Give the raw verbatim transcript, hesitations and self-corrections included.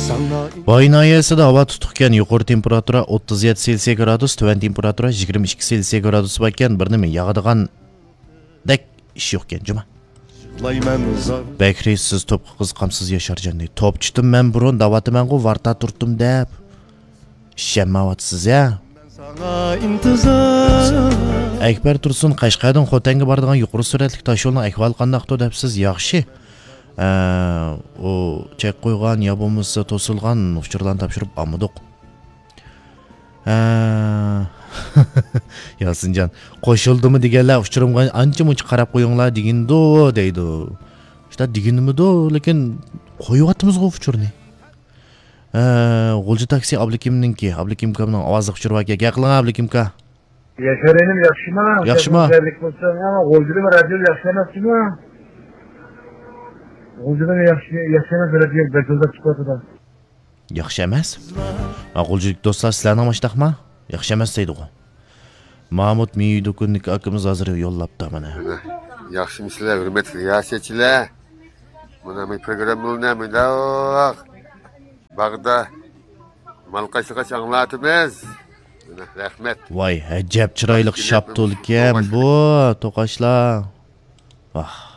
Bayın ayasida havo tutuqkan, yuqori temperatura o'ttiz yetti Selsiy gradus, tuvan temperatura yigirma ikki Selsiy gradus bo'lgan, bir nima yog'adigan dek ish yo'q ekan, juma. Bekri siz top qizqamsiz yasharjan deydi. Top chitim men burun davatiman-ku varta turtdim deb. Ishamayotsiz ya. Akbar Tursun Qashqardan Xotanga boradigan yuqori sur'atli tosh yo'lning ahvoli qandaqdir debsiz? Yaxshi. O chek qo'ygan yo bo'lmasa to'silgan uchurlarni topshirib olmadik. Yasinjon, qo'shildimi deganlar uchurimga ancha-muncha qarab qo'yinglar degindo deydi. Işte deginimido, lekin qo'yapmiz-ku uchurni. G'ulji taksi Ablikimninki, Ablikimkamning ovozi uchirib aka, gaqiling Ablikimka. Yaşarayım yaxshimi? Yaxshimi? Ama G'uljining radio yaxshi emasmi? G'uljining yaxshi yaxshi emas radio bezovta chiqadi. Yaxshi emas? G'uljilik do'stlar sizlarning mashtaqmi? Yaxshi emas deydi-ku. Mahmud Miydukunnik akamiz hozir yo'llabdi mana. Yaxshimisizlar, hurmatli riyosetchilar. Mana men programmani mundoq bag'da malqashigacha anglatimiz. Rahmat. Voy, ajab chiroyli shapto'l ekan bu to'qashlar. Ah.